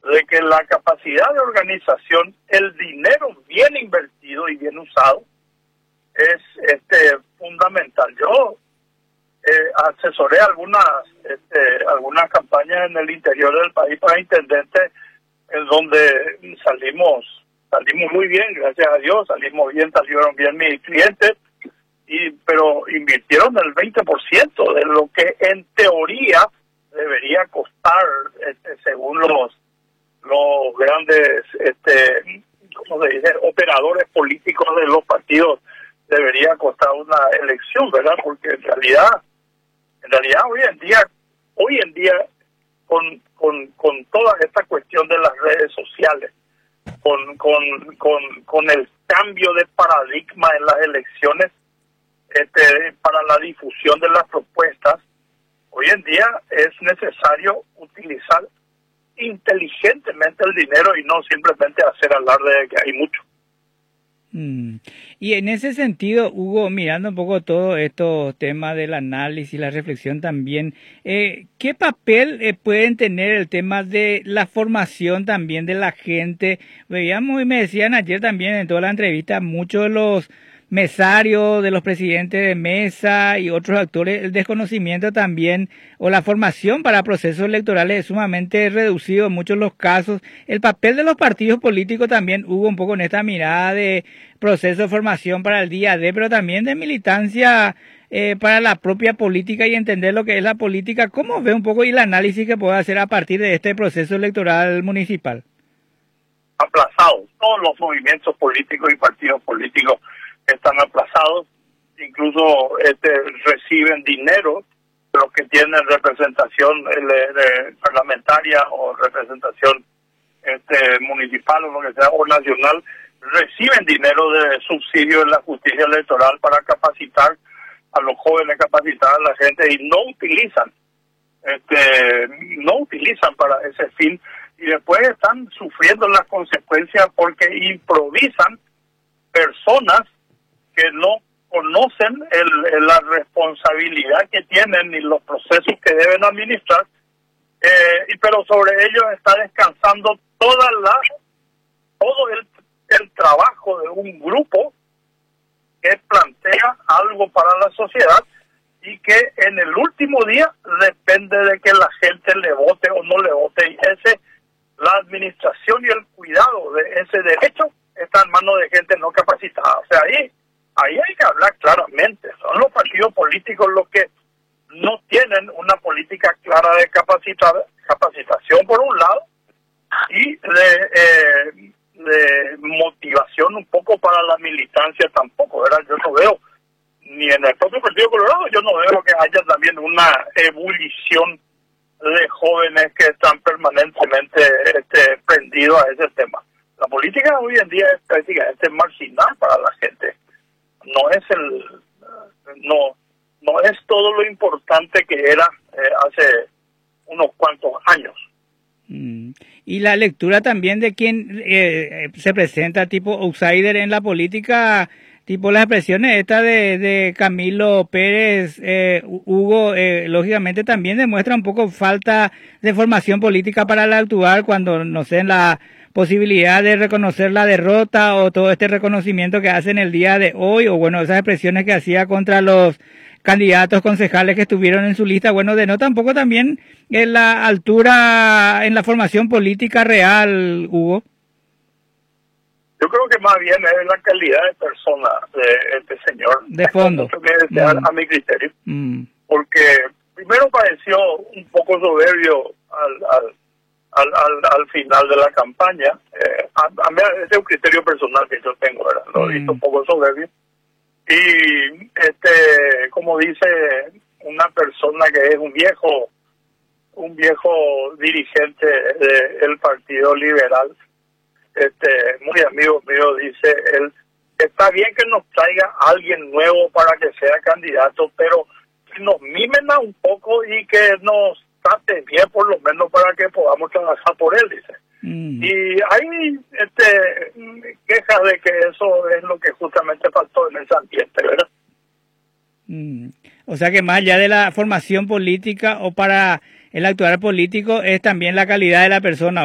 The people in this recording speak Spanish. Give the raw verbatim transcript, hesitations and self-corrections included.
de que la capacidad de organización, el dinero bien invertido y bien usado, es este fundamental. Yo eh, asesoré algunas este, algunas campañas en el interior del país para intendentes, en donde salimos salimos muy bien, gracias a Dios, salimos bien, salieron bien mis clientes, y pero invirtieron el veinte por ciento de lo que en teoría debería costar, este, según los los grandes este ¿cómo se dice? operadores políticos de los partidos, debería costar una elección, ¿verdad? Porque en realidad en realidad hoy en día hoy en día con con con toda esta cuestión de las redes sociales, con con con con el cambio de paradigma en las elecciones, este para la difusión de las propuestas, hoy en día es necesario utilizar inteligentemente el dinero y no simplemente hacer alarde de que hay mucho. Mm. Y en ese sentido, Hugo, mirando un poco todo estos temas del análisis, la reflexión también, eh, ¿qué papel eh, pueden tener el tema de la formación también de la gente? Veíamos y me decían ayer también en toda la entrevista, muchos de los mesarios, de los presidentes de mesa y otros actores, el desconocimiento también o la formación para procesos electorales es sumamente reducido en muchos de los casos. El papel de los partidos políticos también hubo un poco en esta mirada de proceso de formación para el día D, pero también de militancia eh, para la propia política y entender lo que es la política. ¿Cómo ve un poco y el análisis que puede hacer a partir de este proceso electoral municipal? Aplazados, todos los movimientos políticos y partidos políticos están aplazados, incluso este, reciben dinero los que tienen representación eh, de parlamentaria o representación este, municipal o lo que sea, o nacional, reciben dinero de subsidio en la justicia electoral para capacitar a los jóvenes, capacitar a la gente, y no utilizan, este, no utilizan para ese fin, y después están sufriendo las consecuencias porque improvisan personas que no conocen el, el, la responsabilidad que tienen y los procesos que deben administrar, eh, y pero sobre ellos está descansando toda la todo el, el trabajo de un grupo que plantea algo para la sociedad y que en el último día depende de que la gente le vote o no le vote, y ese la administración y el cuidado de ese derecho está en manos de gente no capacitada. O sea, ahí Ahí hay que hablar claramente. Son los partidos políticos los que no tienen una política clara de capacitar, capacitación por un lado y de, eh, de motivación un poco para la militancia tampoco, ¿verdad? Yo no veo, ni en el propio Partido Colorado, yo no veo que haya también una ebullición de jóvenes que están permanentemente este, prendidos a ese tema. La política hoy en día es prácticamente marginal para la gente. No es el no no es todo lo importante que era eh, hace unos cuantos años. Mm. Y la lectura también de quien eh, se presenta tipo outsider en la política, tipo las expresiones estas de, de Camilo Pérez, eh, Hugo, eh, lógicamente también demuestra un poco falta de formación política para la actuar cuando no sé en la posibilidad de reconocer la derrota o todo este reconocimiento que hacen el día de hoy, o bueno, esas expresiones que hacía contra los candidatos concejales que estuvieron en su lista, bueno, denota un poco también en la altura, en la formación política real, Hugo. Yo creo que más bien es la calidad de persona de este señor. De fondo. Que desear, mm. a mi criterio. Mm. Porque primero pareció un poco soberbio al... al Al, al, al final de la campaña. Eh, a, a mí ese es un criterio personal que yo tengo, ¿verdad? Lo he visto un poco soberbio. Y, este, como dice una persona que es un viejo, un viejo dirigente del Partido Liberal, este, muy amigo mío, dice él, está bien que nos traiga alguien nuevo para que sea candidato, pero que nos mimen un poco y que nos trate bien por lo menos para que podamos trabajar por él, dice. Mm. Y hay este, quejas de que eso es lo que justamente faltó en ese ambiente, ¿verdad? Mm. O sea que más allá de la formación política o para el actuar político es también la calidad de la persona.